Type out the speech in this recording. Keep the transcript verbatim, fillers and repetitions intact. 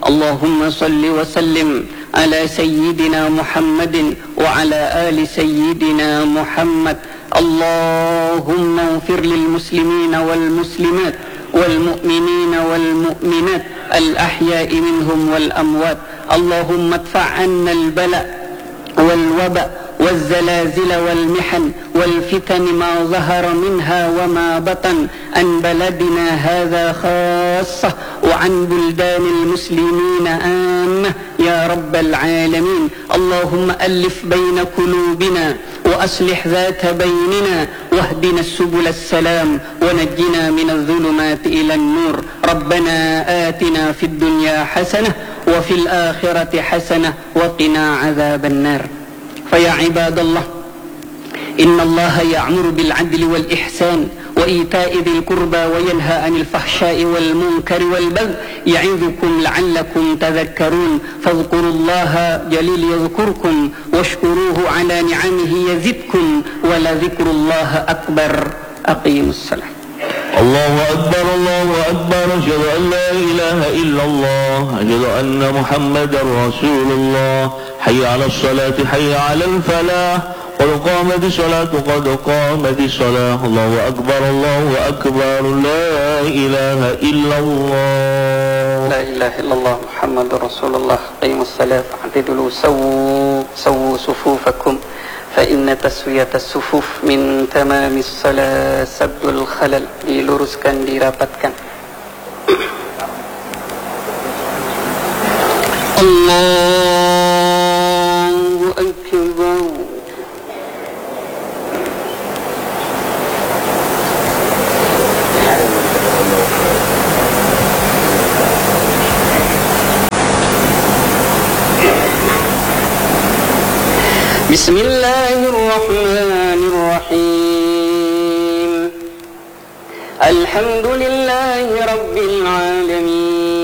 اللهم صل وسلم على سيدنا محمد وعلى آل سيدنا محمد. اللهم اغفر للمسلمين والمسلمات والمؤمنين والمؤمنات الأحياء منهم والأموات. اللهم ادفع عنا البلاء والوباء والزلازل والمحن والفتن ما ظهر منها وما بطن عن بلدنا هذا خاصة وعن بلدان المسلمين عامة يا رب العالمين. اللهم ألف بين قلوبنا وأصلح ذات بيننا واهدنا السبل السلام ونجنا من الظلمات إلى النور. ربنا آتنا في الدنيا حسنة وفي الآخرة حسنة وقنا عذاب النار. فيا عباد الله، إن الله يأمر بالعدل والإحسان وإيتاء ذي القربى وينهى عن الفحشاء والمنكر والبغي يعظكم لعلكم تذكرون. فاذكروا الله جليل يذكركم واشكروه على نعمه يزدكم ولذكر الله أكبر. أقيموا الصلاة. الله أكبر الله أكبر. أشهد أن لا إله إلا الله. أشهد أن محمدا رسول الله. حي على الصلاة حي على الفلاح. قد قامت الصلاة قد قامت الصلاة. الله أكبر الله أكبر. لا إله إلا الله. لا إله إلا الله محمد رسول الله. قيموا الصلاة اعتدلوا سووا سووا صفوفكم فإن تسوية الصفوف من تمام الصلاة سد الخلل. diluruskan, dirapatkan. Allahu Akbar. Bismillahirrahmanirrahim. Alhamdulillahi Rabbil Alamin.